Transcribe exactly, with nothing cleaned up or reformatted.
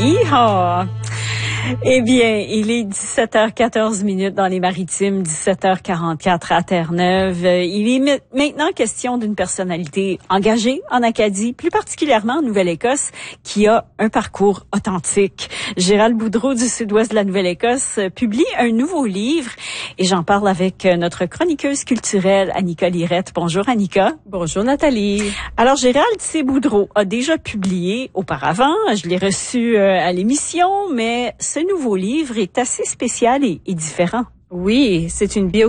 Yeehaw! Eh bien, il est dix-sept heures quatorze minutes dans les Maritimes, dix-sept heures quarante-quatre à Terre-Neuve. Il est maintenant question d'une personnalité engagée en Acadie, plus particulièrement en Nouvelle-Écosse, qui a un parcours authentique. Gérald Boudreau du Sud-Ouest de la Nouvelle-Écosse publie un nouveau livre et j'en parle avec notre chroniqueuse culturelle Annika Lirette. Bonjour Annika. Bonjour Nathalie. Alors Gérald C. Boudreau a déjà publié auparavant, je l'ai reçu à l'émission, mais ce nouveau livre est assez spécial et, et différent. Oui, c'est une biographie